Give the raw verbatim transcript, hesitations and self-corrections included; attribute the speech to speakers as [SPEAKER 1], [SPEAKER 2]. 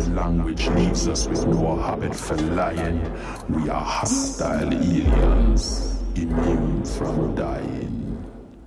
[SPEAKER 1] language leaves us with no habit for lying. We are hostile aliens, immune from dying.